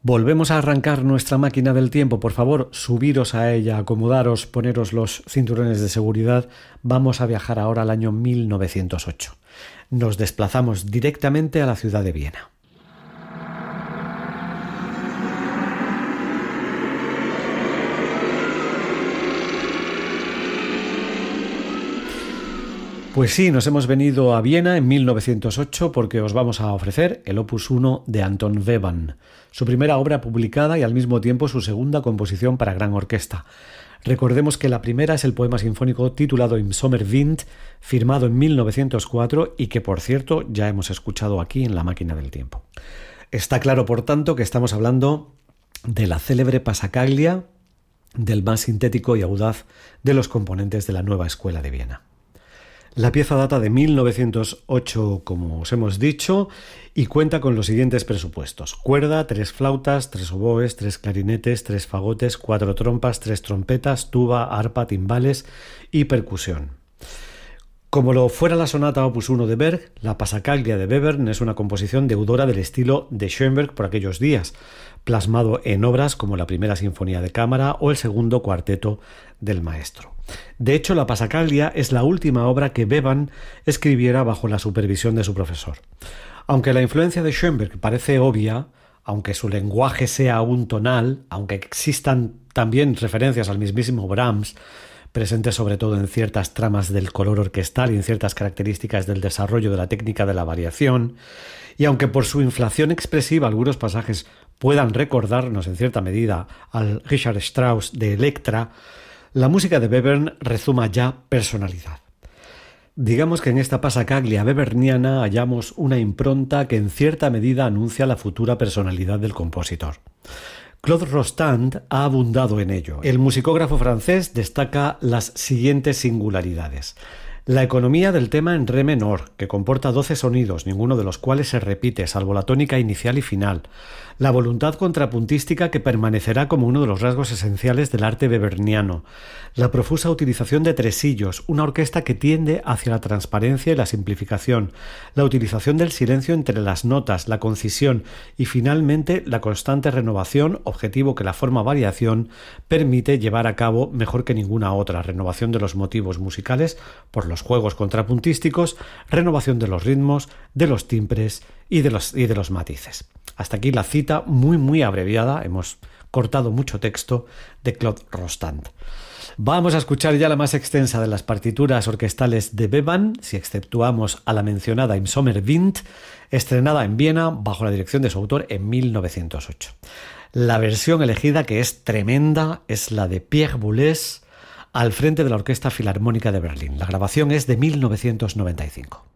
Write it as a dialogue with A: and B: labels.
A: Volvemos a arrancar nuestra máquina del tiempo. Por favor, subiros a ella, acomodaros, poneros los cinturones de seguridad. Vamos a viajar ahora al año 1908. Nos desplazamos directamente a la ciudad de Viena. Pues sí, nos hemos venido a Viena en 1908 porque os vamos a ofrecer el Opus 1 de Anton Webern, su primera obra publicada y al mismo tiempo su segunda composición para gran orquesta. Recordemos que la primera es el poema sinfónico titulado Im Sommerwind, firmado en 1904 y que, por cierto, ya hemos escuchado aquí en la máquina del tiempo. Está claro, por tanto, que estamos hablando de la célebre Passacaglia, del más sintético y audaz de los componentes de la nueva escuela de Viena. La pieza data de 1908, como os hemos dicho, y cuenta con los siguientes presupuestos: cuerda, 3 flautas, 3 oboes, 3 clarinetes, 3 fagotes, 4 trompas, 3 trompetas, tuba, arpa, timbales y percusión. Como lo fuera la sonata Opus 1 de Berg, la Passacaglia de Webern es una composición deudora del estilo de Schoenberg por aquellos días, plasmado en obras como la primera sinfonía de cámara o el segundo cuarteto del maestro. De hecho, la Passacaglia es la última obra que Webern escribiera bajo la supervisión de su profesor. Aunque la influencia de Schoenberg parece obvia, aunque su lenguaje sea aún tonal, aunque existan también referencias al mismísimo Brahms, presente sobre todo en ciertas tramas del color orquestal y en ciertas características del desarrollo de la técnica de la variación, y aunque por su inflación expresiva algunos pasajes puedan recordarnos en cierta medida al Richard Strauss de Electra, la música de Webern rezuma ya personalidad. Digamos que en esta Passacaglia weberniana hallamos una impronta que en cierta medida anuncia la futura personalidad del compositor. Claude Rostand ha abundado en ello. El musicógrafo francés destaca las siguientes singularidades. La economía del tema en re menor, que comporta 12 sonidos, ninguno de los cuales se repite, salvo la tónica inicial y final. La voluntad contrapuntística que permanecerá como uno de los rasgos esenciales del arte weberniano. La profusa utilización de tresillos, una orquesta que tiende hacia la transparencia y la simplificación. La utilización del silencio entre las notas, la concisión y finalmente la constante renovación, objetivo que la forma variación permite llevar a cabo mejor que ninguna otra. Renovación de los motivos musicales por los juegos contrapuntísticos, renovación de los ritmos, de los timbres y de los matices. Hasta aquí la cita muy abreviada, hemos cortado mucho texto, de Claude Rostand. Vamos a escuchar ya la más extensa de las partituras orquestales de Webern, si exceptuamos a la mencionada Im Sommerwind, estrenada en Viena bajo la dirección de su autor en 1908. La versión elegida, que es tremenda, es la de Pierre Boulez, al frente de la Orquesta Filarmónica de Berlín. La grabación es de 1995.